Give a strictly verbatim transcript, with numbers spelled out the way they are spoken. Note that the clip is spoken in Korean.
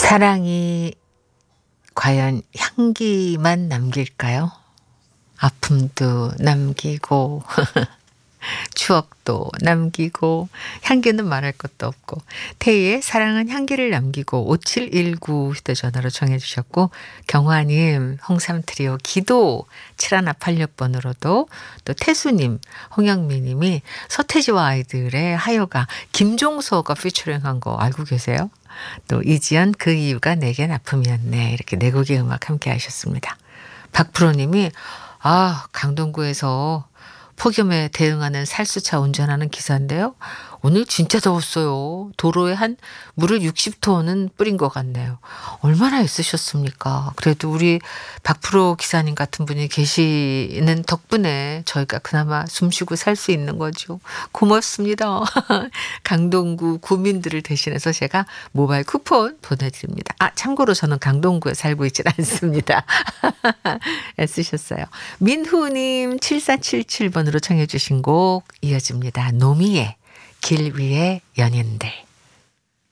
사랑이 과연 향기만 남길까요? 아픔도 남기고 추억도 남기고 향기는 말할 것도 없고. 태희의 사랑은 향기를 남기고 오칠일구 휴대전화로 정해 주셨고, 경화님 홍삼트리오 기도 칠일팔육 번으로도, 또 태수님, 홍영미님이 서태지와 아이들의 하여가 김종서가 피처링한 거 알고 계세요? 또 이지연 그 이유가 내겐 아픔이었네, 이렇게 네 곡의 음악 함께 하셨습니다. 박프로님이 아 강동구에서 폭염에 대응하는 살수차 운전하는 기사인데요. 오늘 진짜 더웠어요. 도로에 한 물을 육십 톤은 뿌린 것 같네요. 얼마나 애쓰셨습니까? 그래도 우리 박프로 기사님 같은 분이 계시는 덕분에 저희가 그나마 숨쉬고 살 수 있는 거죠. 고맙습니다. 강동구 구민들을 대신해서 제가 모바일 쿠폰 보내드립니다. 아 참고로 저는 강동구에 살고 있진 않습니다. 애쓰셨어요. 민후님 칠사칠칠 번으로 청해 주신 곡 이어집니다. 노미의 길 위의 연인들.